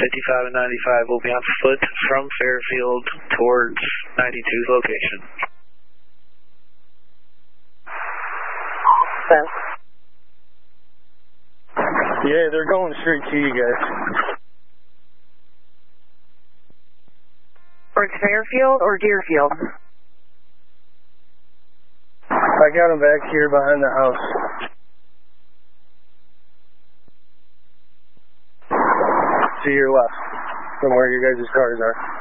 55 and 95 will be on foot from Fairfield towards 92's location. Yeah, they're going straight to you guys. Towards Fairfield or Deerfield? I got them back here behind the house. To your left, from where your guys' cars are.